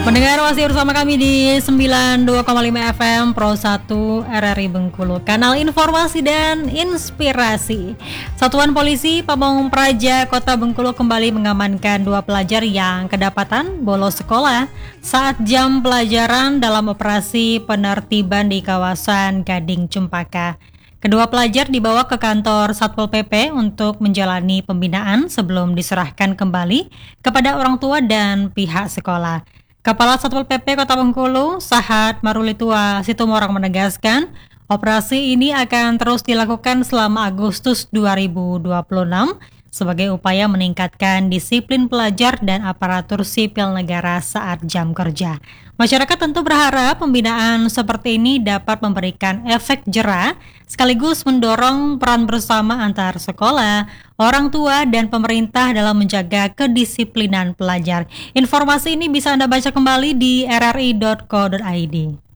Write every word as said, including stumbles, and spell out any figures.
Pendengar masih bersama kami di sembilan puluh dua koma lima F M Pro satu R R I Bengkulu, kanal informasi dan inspirasi. Satuan Polisi Pamong Praja Kota Bengkulu kembali mengamankan dua pelajar yang kedapatan bolos sekolah saat jam pelajaran dalam operasi penertiban di kawasan Gading Cempaka. Kedua pelajar dibawa ke kantor Satpol P P untuk menjalani pembinaan sebelum diserahkan kembali kepada orang tua dan pihak sekolah. Kepala Satpol P P Kota Bengkulu, Sahat Marulitua Situmorang menegaskan, operasi ini akan terus dilakukan selama Agustus dua ribu dua puluh enam sebagai upaya meningkatkan disiplin pelajar dan aparatur sipil negara saat jam kerja. Masyarakat tentu berharap pembinaan seperti ini dapat memberikan efek jera sekaligus mendorong peran bersama antar sekolah, orang tua, dan pemerintah dalam menjaga kedisiplinan pelajar. Informasi ini bisa Anda baca kembali di r r i dot co dot i d.